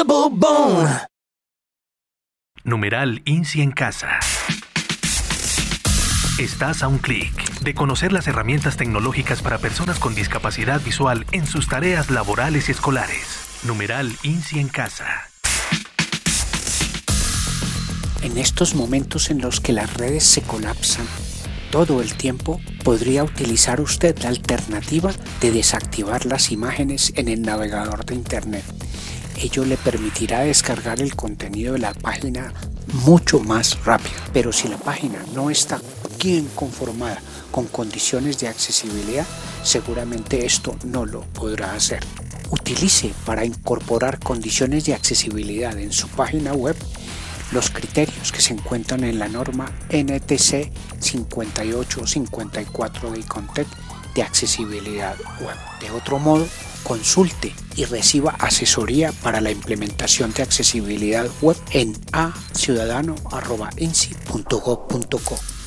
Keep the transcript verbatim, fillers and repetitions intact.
Irreplaceable bone. Numeral INSI en casa. Estás a un clic de conocer las herramientas tecnológicas para personas con discapacidad visual en sus tareas laborales y escolares. Numeral INSI en casa. En estos momentos en los que las redes se colapsan todo el tiempo, podría utilizar usted la alternativa de desactivar las imágenes en el navegador de Internet. Ello le permitirá descargar el contenido de la página mucho más rápido. Pero si la página no está bien conformada con condiciones de accesibilidad, seguramente esto no lo podrá hacer. Utilice para incorporar condiciones de accesibilidad en su página web los criterios que se encuentran en la norma N T C cincuenta y ocho cincuenta y cuatro de ICONTEC de accesibilidad web. De otro modo, consulte y reciba asesoría para la implementación de accesibilidad web en a ciudadano arroba insi punto gob punto co.